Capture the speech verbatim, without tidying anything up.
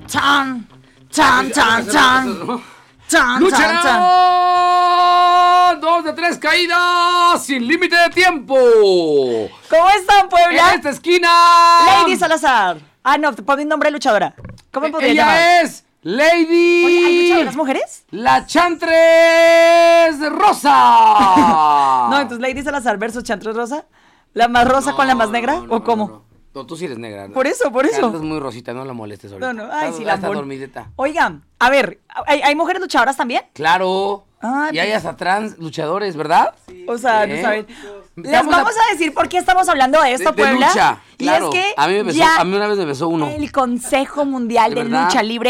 Chan, chan, chan, chan. Chan, ¡Lucharán! chan, chan. Dos de tres caídas sin límite de tiempo. ¿Cómo están, Puebla? En esta esquina. Lady Salazar. Ah, no, pon mi nombre de luchadora. ¿Cómo me podría Ella llamar? es Lady. Oye, ¿hay luchadoras mujeres? La Chantres Rosa. No, entonces Lady Salazar versus Chantres Rosa. ¿La más rosa con la más negra? No, no, ¿O cómo? No, no. No, tú sí eres negra. ¿no? Por eso, por eso. Estás muy rosita, no la molestes ahorita. No, no, ay, Está- sí, la está mol- dormidita. Oigan, a ver, ¿hay, hay mujeres luchadoras también? Claro. Ah, y hay hasta trans luchadores, ¿verdad? O sea, ¿Eh? no saben. Les Vamos a- vamos a... decir por qué estamos hablando de esto, De- de Puebla. lucha, Y claro. es que A mí me besó- ya a mí una vez me besó uno. el Consejo Mundial ¿De de verdad? Lucha Libre